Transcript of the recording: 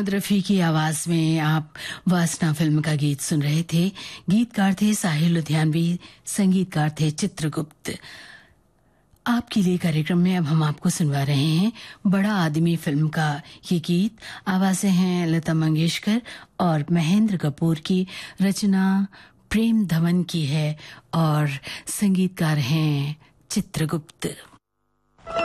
मोहम्मद रफ़ी की आवाज में आप वासना फिल्म का गीत सुन रहे थे। गीतकार थे साहिल लुधियानवी, संगीतकार थे चित्रगुप्त। आपके लिए कार्यक्रम में अब हम आपको सुनवा रहे हैं बड़ा आदमी फिल्म का ये गीत। आवाजें हैं लता मंगेशकर और महेंद्र कपूर की, रचना प्रेम धवन की है और संगीतकार हैं चित्रगुप्त।